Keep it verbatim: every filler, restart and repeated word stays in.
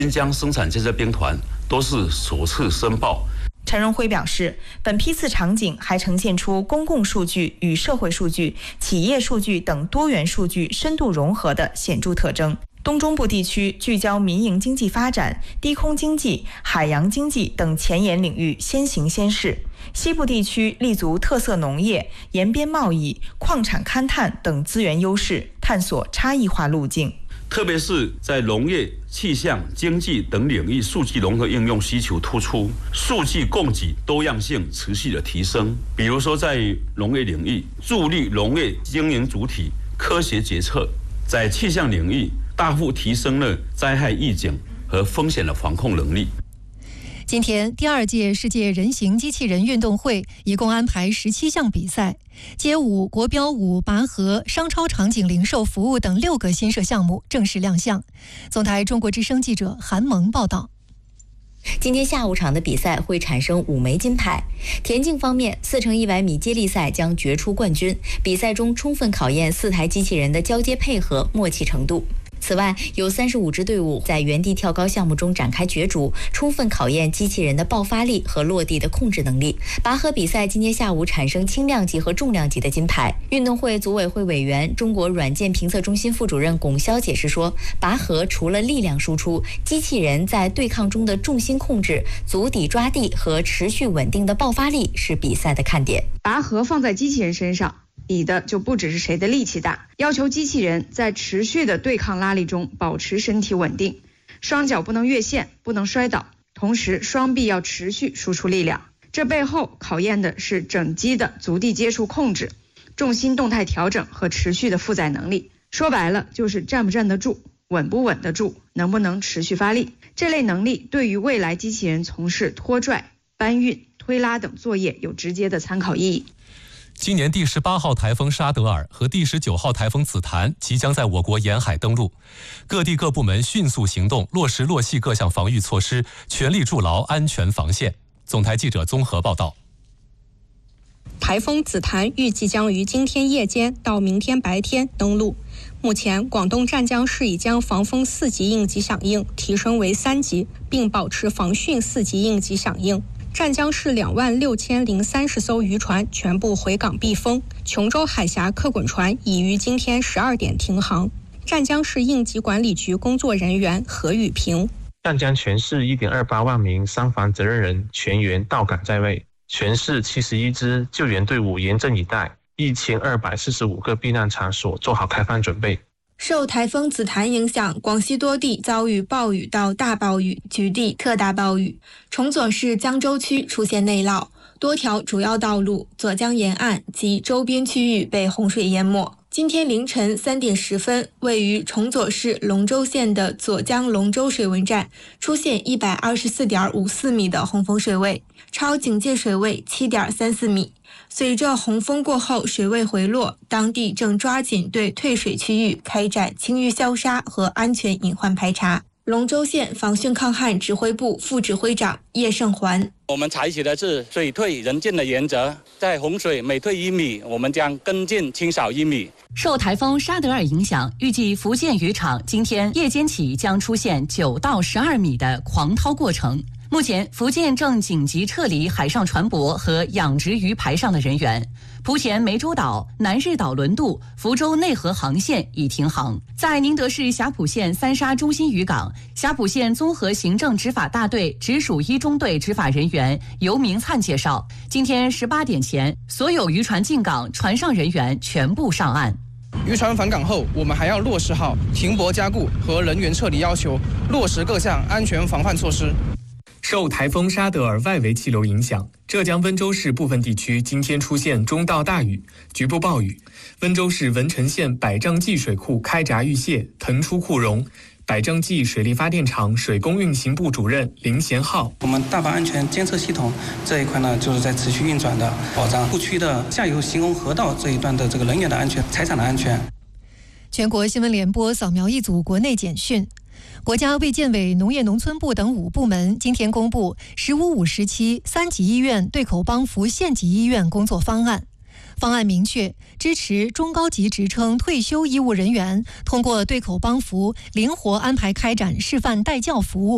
新疆生产建设兵团都是首次申报。 陈荣辉表示，本批次场景还呈现出公共数据与社会数据、企业数据等多元数据深度融合的显著特征。东中部地区聚焦民营经济发展、低空经济、海洋经济等前沿领域先行先试；西部地区立足特色农业、沿边贸易、矿产勘探等资源优势，探索差异化路径。 特别是在农业、气象、经济等领域，数据融合应用需求突出，数据供给多样性持续的提升。比如说，在农业领域，助力农业经营主体科学决策；在气象领域，大幅提升了灾害预警和风险的防控能力。 今天，第二届世界人形机器人运动会一共安排十七项比赛，街舞、国标舞、拔河、商超场景零售服务等六个新设项目正式亮相。总台中国之声记者韩萌报道。 今天下午场的比赛会产生五枚金牌。田径方面，四乘一百米接力赛将决出冠军。比赛中充分考验四台机器人的交接配合、默契程度。此外，有三十五支队伍在原地跳高项目中展开角逐，充分考验机器人的爆发力和落地的控制能力。拔河比赛今天下午产生轻量级和重量级的金牌。运动会组委会委员、中国软件评测中心副主任龚潇解释说，拔河除了力量输出，机器人在对抗中的重心控制、足底抓地和持续稳定的爆发力是比赛的看点。 拔河放在机器人身上，比的就不只是谁的力气大，要求机器人在持续的对抗拉力中保持身体稳定，双脚不能越线，不能摔倒，同时双臂要持续输出力量。这背后考验的是整机的足地接触控制、重心动态调整和持续的负载能力。说白了就是站不站得住，稳不稳得住，能不能持续发力。这类能力对于未来机器人从事拖拽、搬运、推拉等作业有直接的参考意义。 今年第十八号台风沙德尔和第十九号台风紫檀即将在我国沿海登陆，各地各部门迅速行动，落实落细各项防御措施，全力筑牢安全防线。总台记者综合报道。 台风紫檀预计将于今天夜间到明天白天登陆。目前，广东湛江市已将防风四级应急响应提升为三级，并保持防汛四级应急响应。湛江市两万六千零三十艘渔船全部回港避风，琼州海峡客滚船已于今天十二点停航。湛江市应急管理局工作人员何宇平： 湛江全市 一点二八万名伤防责任人全员到岗在位，全市七十一支救援队伍严阵以待，一千二百四十五个避难场所做好开放准备。 受台风紫檀影响，广西多地遭遇暴雨到大暴雨，局地特大暴雨。崇左市江州区出现内涝，多条主要道路、左江沿岸及周边区域被洪水淹没。今天凌晨三点十分，位于崇左市龙州县的左江龙州水文站出现一百二十四点五四米的洪峰水位，超警戒水位七点三四米。随着洪峰过后水位回落，当地正抓紧对退水区域开展清淤消杀和安全隐患排查。龙州县防汛抗旱指挥部副指挥长叶胜环： 我们采取的是水退人进的原则，在洪水每退一米，我们将跟进清扫一米。 受台风沙德尔影响，预计福建渔场今天夜间起将出现九到十二米的狂涛过程。目前，福建正紧急撤离海上船舶和养殖鱼排上的人员。莆田湄洲岛、南日岛轮渡、福州内河航线已停航。在宁德市霞浦县三沙中心渔港，霞浦县综合行政执法大队直属一中队执法人员尤明灿介绍，今天十八点前，所有渔船进港，船上人员全部上岸。 渔船返港后，我们还要落实好停泊加固和人员撤离要求，落实各项安全防范措施。 受台风沙德尔外围气流影响，浙江温州市部分地区今天出现中到大雨，局部暴雨。温州市文成县百丈季水库开闸预泄，腾出库容。百丈季水利发电厂水工运行部主任林贤浩： 我们大坝安全监测系统这一块呢，就是在持续运转的，保障库区的下游行洪河道这一段的这个人员的安全、财产的安全。 全国新闻联播扫描一组国内简讯。国家卫健委、农业农村部等五部门今天公布“十五五”时期三级医院对口帮扶县级医院工作方案。方案明确支持中高级职称退休医务人员通过对口帮扶灵活安排开展示范带教服务。